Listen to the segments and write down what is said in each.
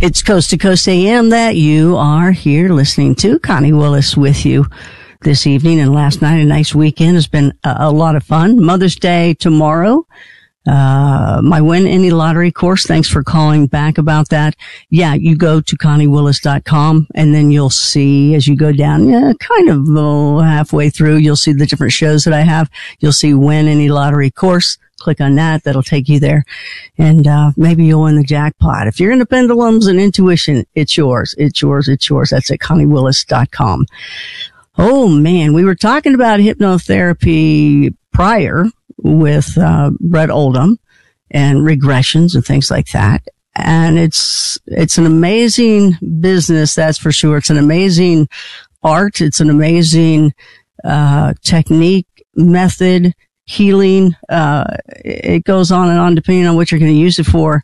It's Coast to Coast AM that you are here listening to. Connie Willis with you this evening and last night. A nice weekend. Has been a lot of fun. Mother's Day tomorrow. My Win Any Lottery course. Thanks for calling back about that. Yeah, you go to ConnieWillis.com and then you'll see as you go down, kind of halfway through, you'll see the different shows that I have. You'll see Win Any Lottery course. Click on that. That'll take you there. And, maybe you'll win the jackpot. If you're into pendulums and intuition, it's yours. It's yours. It's yours. That's at ConnieWillis.com. Oh man, we were talking about hypnotherapy prior with, Brett Oldham and regressions and things like that. And it's an amazing business. That's for sure. It's an amazing art. It's an amazing, technique, method. Healing, it goes on and on depending on what you're going to use it for.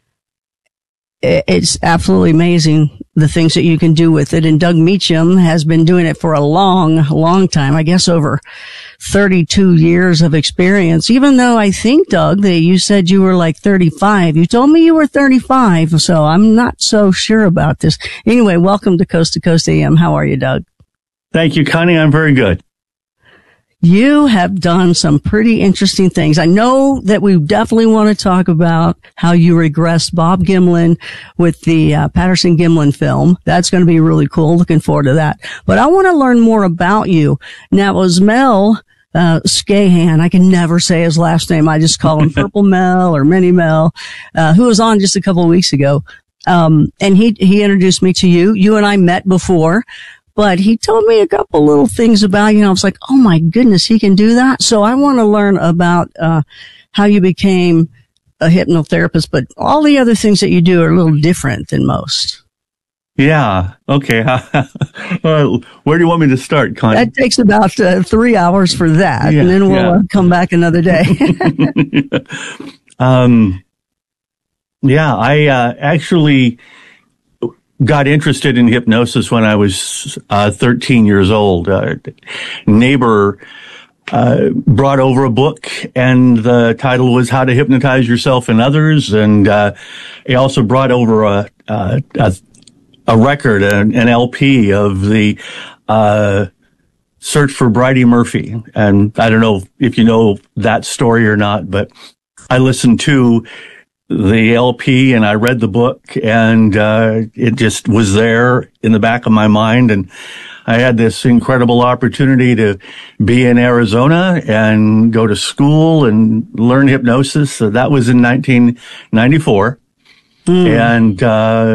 It's absolutely amazing the things that you can do with it. And Doug Meacham has been doing it for a long, long time. I guess over 32 years of experience, even though I think, Doug, that you said you were like 35. You told me you were 35, so I'm not so sure about this. Anyway, welcome to Coast AM. How are you, Doug? Thank you, Connie. I'm very good. You have done some pretty interesting things. I know that we definitely want to talk about how you regressed Bob Gimlin with the Patterson-Gimlin film. That's going to be really cool. Looking forward to that. But I want to learn more about you. Now, it was Mel Scahan. I can never say his last name. I just call him Purple Mel or Mini Mel, who was on just a couple of weeks ago. And he introduced me to you. You and I met before. But he told me a couple little things about you. I was like, oh my goodness, he can do that. So I want to learn about, how you became a hypnotherapist, but all the other things that you do are a little different than most. Yeah. Okay. Where do you want me to start, Connie? That takes about 3 hours for that. Yeah, and then we'll come back another day. I actually got interested in hypnosis when I was 13 years old. Neighbor brought over a book, and the title was How to Hypnotize Yourself and Others. And he also brought over a record, an LP of the Search for Bridey Murphy. And I don't know if you know that story or not, but I listened to the LP and I read the book, and it just was there in the back of my mind. And I had this incredible opportunity to be in Arizona and go to school and learn hypnosis. So that was in 1994. And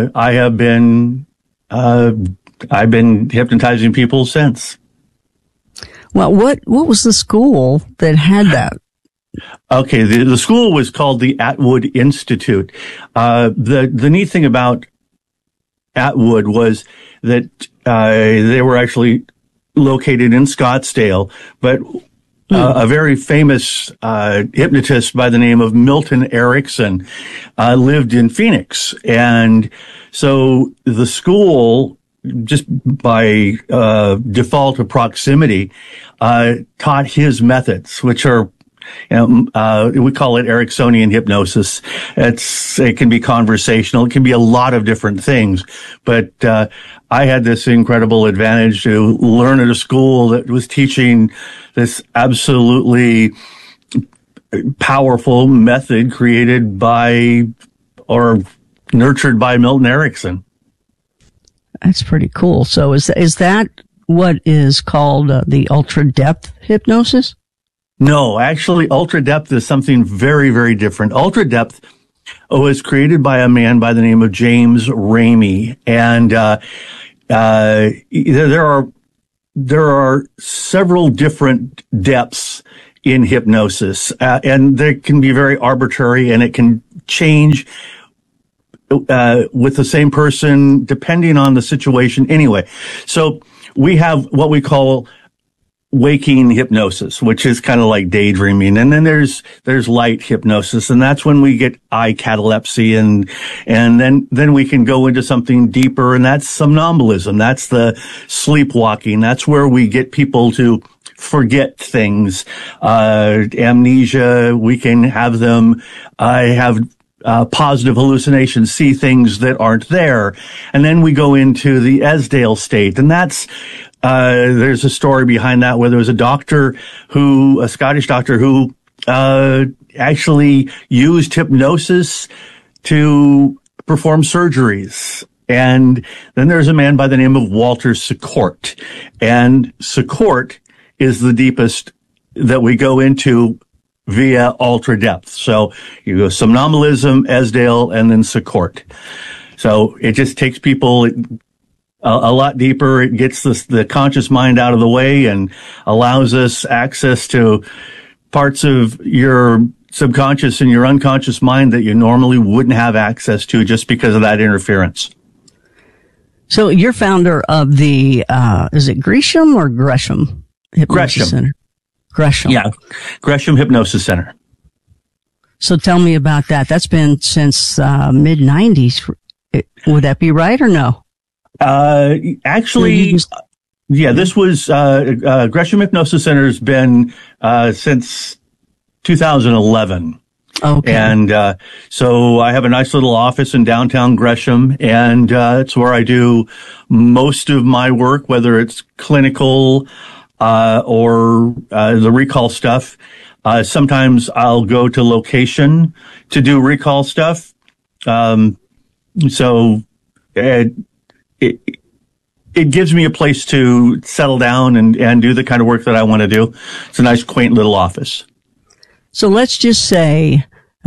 I've been hypnotizing people since. Well, what was the school that had that? Okay, the school was called the Atwood Institute. The neat thing about Atwood was that they were actually located in Scottsdale, but a very famous hypnotist by the name of Milton Erickson lived in Phoenix. And so the school, just by default of proximity, taught his methods, which are we call it Ericksonian hypnosis. It can be conversational. It can be a lot of different things. But I had this incredible advantage to learn at a school that was teaching this absolutely powerful method created by or nurtured by Milton Erickson. That's pretty cool. So is that what is called the ultra depth hypnosis? No, actually, ultra depth is something very, very different. Ultra depth was created by a man by the name of James Ramey, and there are several different depths in hypnosis, and they can be very arbitrary, and it can change with the same person depending on the situation. Anyway, so we have what we call waking hypnosis, which is kind of like daydreaming. And then there's light hypnosis, and that's when we get eye catalepsy, and then we can go into something deeper, and that's somnambulism. That's the sleepwalking. That's where we get people to forget things. Amnesia, we can have them have positive hallucinations, see things that aren't there. And then we go into the Esdale state. And that's, there's a story behind that where there was a Scottish doctor who, actually used hypnosis to perform surgeries. And then there's a man by the name of Walter Secourt. And Secourt is the deepest that we go into via ultra depth. So you go somnambulism, Esdale, and then Secourt. So it just takes people a lot deeper. It gets the conscious mind out of the way and allows us access to parts of your subconscious and your unconscious mind that you normally wouldn't have access to just because of that interference. So you're founder of the, is it Gresham or Gresham Hypnosis Center? Gresham. Yeah. Gresham Hypnosis Center. So tell me about that. That's been since, mid 90s. Would that be right or no? Actually, yeah, this was, Gresham Hypnosis Center has been, since 2011. Okay. And, so I have a nice little office in downtown Gresham, and, it's where I do most of my work, whether it's clinical, or, the recall stuff. Sometimes I'll go to location to do recall stuff. So it gives me a place to settle down and do the kind of work that I want to do. It's a nice, quaint little office. So let's just say,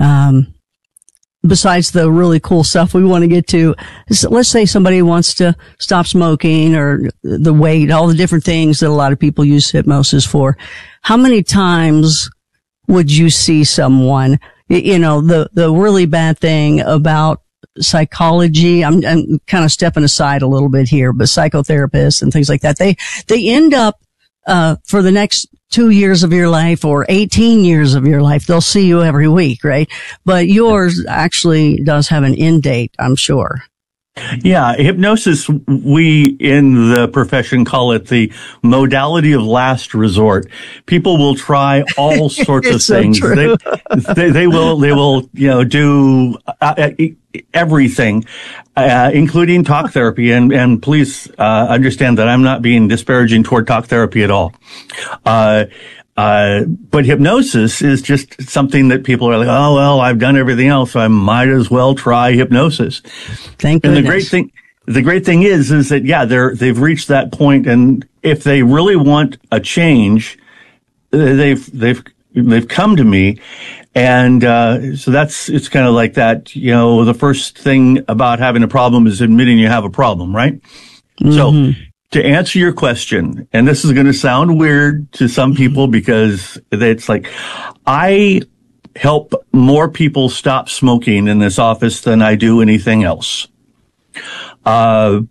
besides the really cool stuff we want to get to, let's say somebody wants to stop smoking or the weight, all the different things that a lot of people use hypnosis for. How many times would you see someone, the really bad thing about psychology, I'm kind of stepping aside a little bit here, but psychotherapists and things like that, they end up, for the next 2 years of your life or 18 years of your life, they'll see you every week, right? But yours actually does have an end date, I'm sure. Yeah, hypnosis, we in the profession call it the modality of last resort. People will try all sorts of things. So they will, do everything, including talk therapy. And please, understand that I'm not being disparaging toward talk therapy at all. But hypnosis is just something that people are like, oh, well, I've done everything else, so I might as well try hypnosis. Thank goodness. And the great thing is that, yeah, they've reached that point, and if they really want a change, they've come to me. And, so it's kind of like that, the first thing about having a problem is admitting you have a problem, right? Mm-hmm. So, to answer your question, and this is going to sound weird to some people because it's like, I help more people stop smoking in this office than I do anything else. I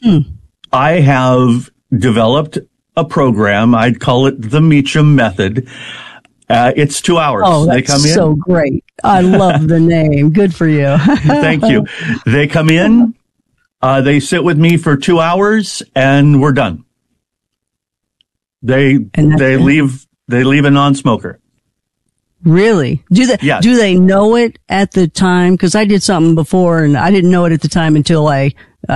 have developed a program. I'd call it the Meacham Method. It's 2 hours. Oh, that's they come in. So great. I love the name. Good for you. Thank you. They come in. They sit with me for 2 hours and we're done. They leave a non-smoker. Really? Do they know it at the time? Cause I did something before and I didn't know it at the time until I,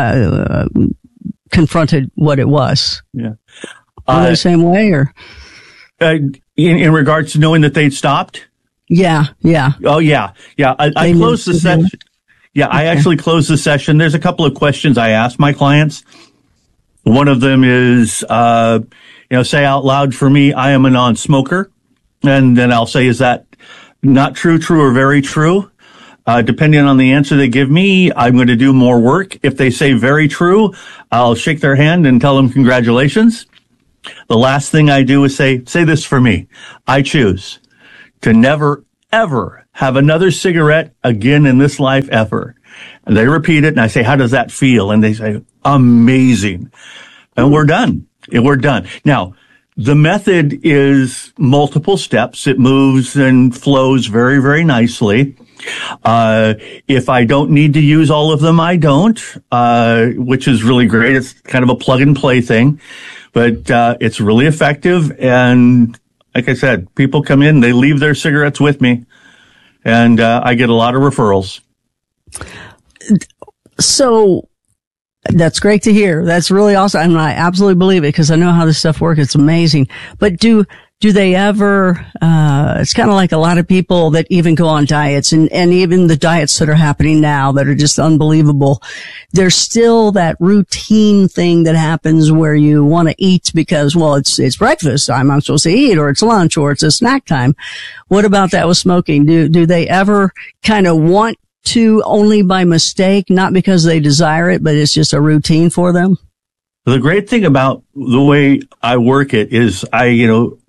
confronted what it was. Yeah. Are they the same way or? In regards to knowing that they'd stopped? Yeah. Oh, yeah. Yeah. I closed the session. Yeah, I actually closed the session. There's a couple of questions I ask my clients. One of them is, say out loud for me, I am a non-smoker. And then I'll say, is that not true, or very true? Depending on the answer they give me, I'm going to do more work. If they say very true, I'll shake their hand and tell them congratulations. The last thing I do is say this for me. I choose to never, ever have another cigarette again in this life ever. And they repeat it and I say, how does that feel? And they say, amazing. And we're done. Now, the method is multiple steps. It moves and flows very, very nicely. If I don't need to use all of them, I don't, which is really great. It's kind of a plug and play thing, but, it's really effective. And like I said, people come in, they leave their cigarettes with me. and I get a lot of referrals. So that's great to hear. That's really awesome. And I absolutely believe it because I know how this stuff works. It's amazing. But do they ever, it's kind of like a lot of people that even go on diets and even the diets that are happening now that are just unbelievable. There's still that routine thing that happens where you want to eat because, well, it's breakfast time I'm supposed to eat, or it's lunch, or it's a snack time. What about that with smoking? Do they ever kind of want to only by mistake, not because they desire it, but it's just a routine for them? The great thing about the way I work it is I'll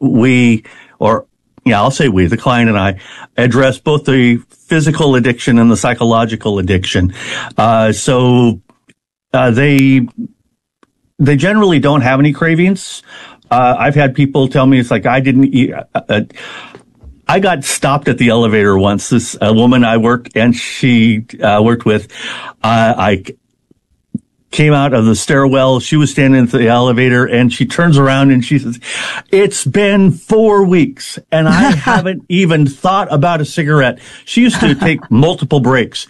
say we, the client and I, address both the physical addiction and the psychological addiction. So they generally don't have any cravings. I've had people tell me it's like I didn't eat. I got stopped at the elevator once. This woman I worked and she worked with, I came out of the stairwell. She was standing at the elevator and she turns around and she says, "It's been 4 weeks and I haven't even thought about a cigarette." She used to take multiple breaks.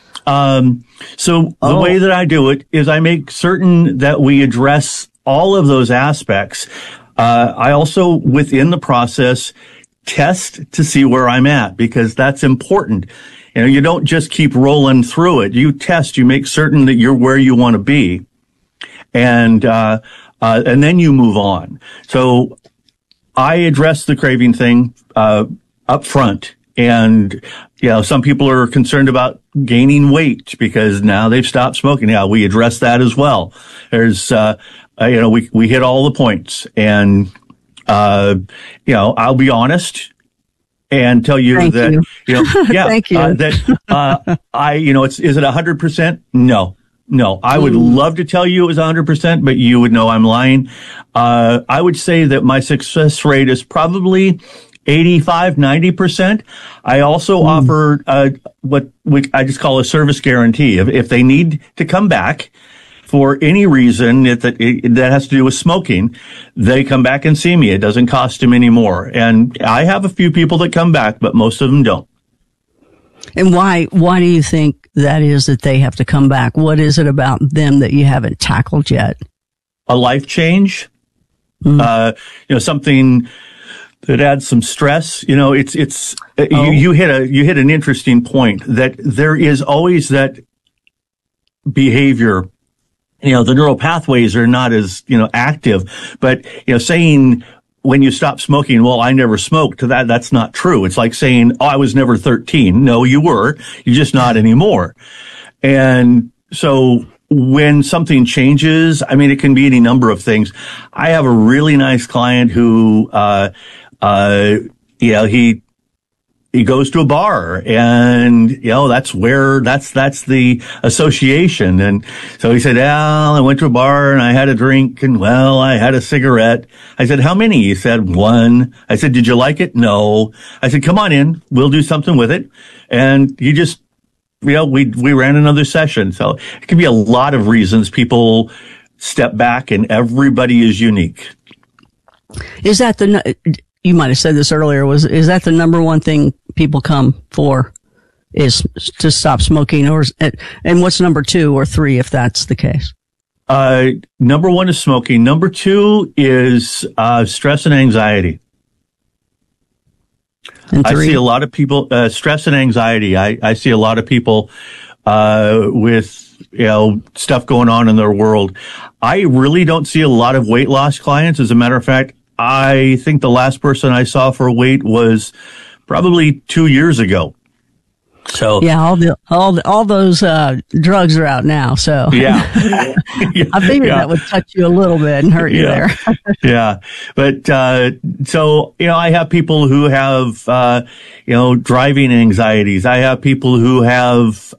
So the way that I do it is I make certain that we address all of those aspects. I also, within the process, test to see where I'm at because that's important. You don't just keep rolling through it. You test, you make certain that you're where you want to be. And then you move on. So I address the craving thing, up front. And, some people are concerned about gaining weight because now they've stopped smoking. Yeah, we address that as well. There's, we hit all the points and, I'll be honest and tell you Thank that, you. Thank you. Is it 100%? No. I would love to tell you it was 100%, but you would know I'm lying. I would say that my success rate is probably 85, 90%. I also offer, what I just call a service guarantee. If they need to come back, for any reason that has to do with smoking, they come back and see me. It doesn't cost them any more. And I have a few people that come back, but most of them don't. And why do you think that is that they have to come back? What is it about them that you haven't tackled yet? A life change, something that adds some stress. You hit an interesting point that there is always that behavior. The neural pathways are not as, active, but, saying when you stop smoking, well, I never smoked, that's not true. It's like saying, I was never 13. No, you were. You're just not anymore. And so when something changes, it can be any number of things. I have a really nice client who, he goes to a bar and, that's the association. And so he said, I went to a bar and I had a drink and I had a cigarette. I said, how many? He said, 1. I said, did you like it? No. I said, come on in. We'll do something with it. And he just, we ran another session. So it can be a lot of reasons people step back and everybody is unique. Is that you might have said this earlier, is that the number one thing people come for is to stop smoking, and what's number 2 or 3 if that's the case? Number 1 is smoking. Number 2 is stress and anxiety. And 3? I see a lot of people, stress and anxiety. I see a lot of people with stuff going on in their world. I really don't see a lot of weight loss clients. As a matter of fact, I think the last person I saw for weight was probably 2 years ago. So yeah, all those drugs are out now. So yeah, I figured that would touch you a little bit and hurt you there. Yeah, but so I have people who have driving anxieties. I have people who have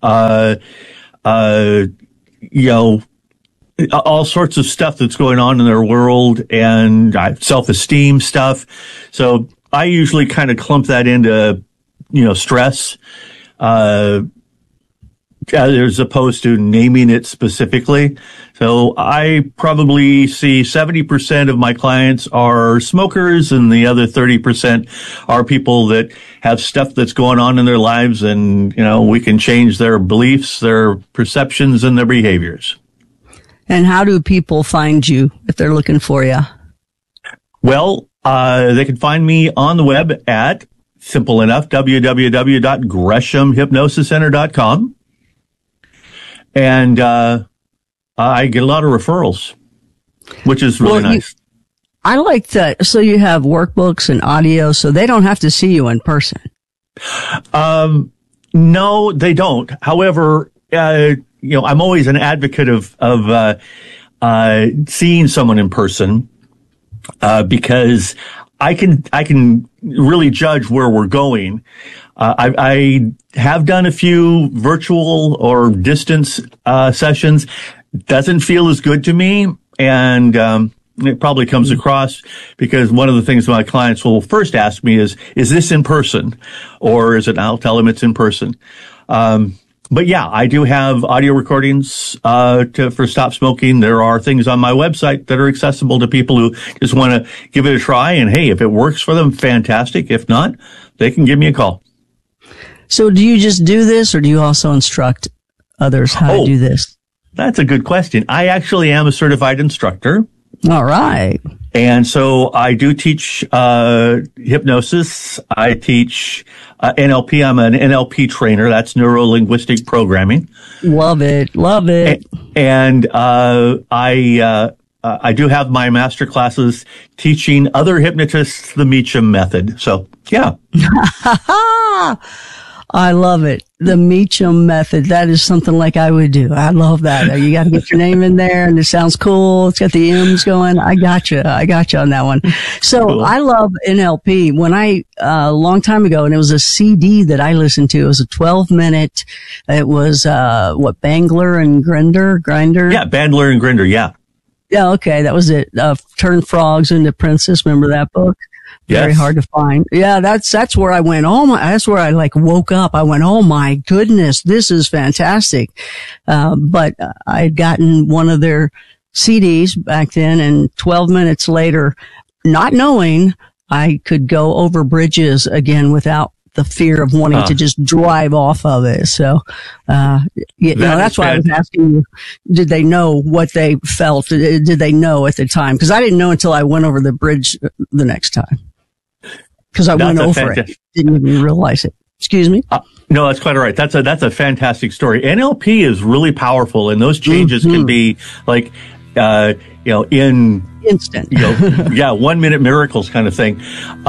all sorts of stuff that's going on in their world and self-esteem stuff. So I usually kind of clump that into, stress. as opposed to naming it specifically. So I probably see 70% of my clients are smokers, and the other 30% are people that have stuff that's going on in their lives, and, we can change their beliefs, their perceptions, and their behaviors. And how do people find you if they're looking for you? Well, they can find me on the web at, simple enough, www.greshamhypnosiscenter.com. And I get a lot of referrals, which is really nice. I like that. So you have workbooks and audio, so they don't have to see you in person. No, they don't. However, I'm always an advocate of seeing someone in person, because I can really judge where we're going. I have done a few virtual or distance sessions. Doesn't feel as good to me, and it probably comes across because one of the things my clients will first ask me is this in person, or is it? I'll tell them it's in person. But yeah, I do have audio recordings for Stop Smoking. There are things on my website that are accessible to people who just want to give it a try. And hey, if it works for them, fantastic. If not, they can give me a call. So do you just do this, or do you also instruct others how to do this? That's a good question. I actually am a certified instructor. All right. And so I do teach hypnosis. I teach NLP. I'm an NLP trainer. That's neuro-linguistic programming. Love it. Love it. And I do have my master classes teaching other hypnotists the Meacham method. So, yeah. I love it. The Meacham method. That is something like I would do. I love that. You got to get your name in there, and it sounds cool. It's got the M's going. I got you on that one. So cool. I love NLP. When a long time ago, and it was a CD that I listened to. It was a 12-minute. It was, Bandler and Grinder? Yeah, Bandler and Grinder. Yeah. Yeah. Okay. That was it. Turn Frogs into Princess. Remember that book? Very yes. hard to find. Yeah, that's where I went. That's where I woke up. I went, oh my goodness, this is fantastic. But I had gotten one of their CDs back then, and 12 minutes later, not knowing I could go over bridges again without the fear of wanting to just drive off of it. So, that's why I was asking you, did they know what they felt? Did they know at the time? Because I didn't know until I went over the bridge the next time. Because I went over it. Didn't even realize it. Excuse me? No, that's quite all right. That's a fantastic story. NLP is really powerful, and those changes can be like, in instant. 1 minute miracles kind of thing.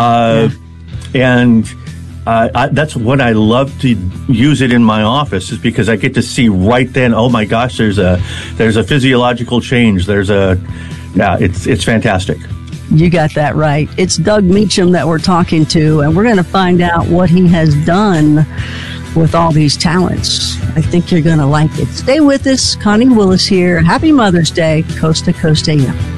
And that's what I love to use it in my office, is because I get to see right then, oh my gosh, there's a physiological change. It's fantastic. You got that right. It's Doug Meacham that we're talking to, and we're going to find out what he has done with all these talents. I think you're going to like it. Stay with us. Connie Willis here. Happy Mother's Day, Coast to Coast AM.